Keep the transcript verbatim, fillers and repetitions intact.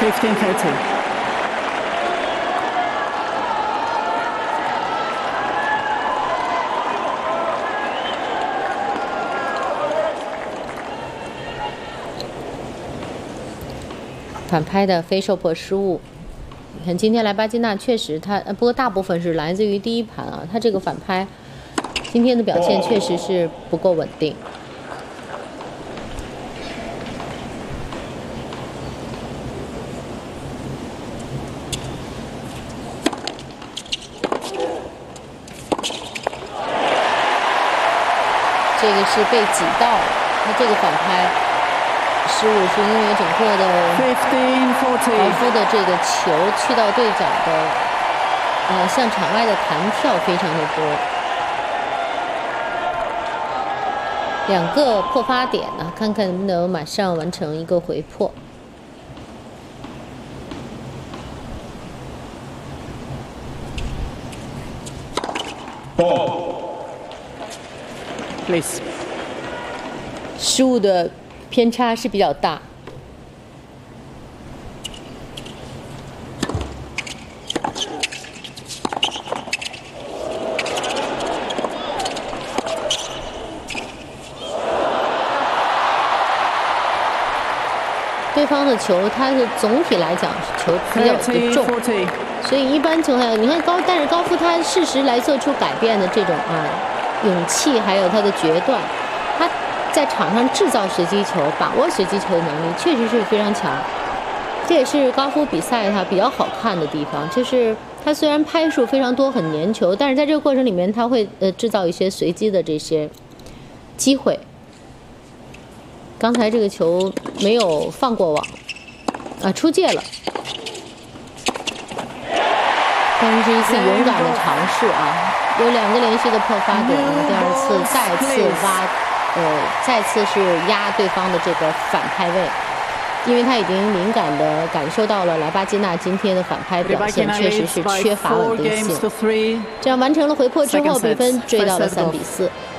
fifteen thirty。 反拍的非受迫失误。你看今天莱巴金娜确实他，不过大部分是来自于第一盘啊，他这个反拍今天的表现确实是不够稳定。这个是被挤到了，他这个反拍失误是因为整个的高夫的这个球去到对角的，呃，向场外的弹跳非常的多。两个破发点呢，看看能不能马上完成一个回破。 Please。 失误的偏差是比较大。对方的球，它是总体来讲球比较的重，所以一般情况下，你看高，但是高夫他适时来做出改变的这种啊勇气，还有他的决断，他在场上制造随机球、把握随机球的能力确实是非常强。这也是高夫比赛他比较好看的地方，就是他虽然拍数非常多，很粘球，但是在这个过程里面，他会呃制造一些随机的这些机会。刚才这个球没有放过网，啊，出界了。但是是一次勇敢的尝试啊，有两个连续的破发点，第二次再次挖，呃，再次是压对方的这个反拍位，因为他已经敏感的感受到了莱巴金娜今天的反拍表现确实是缺乏稳定性。这样完成了回破之后，比分追到了三比四。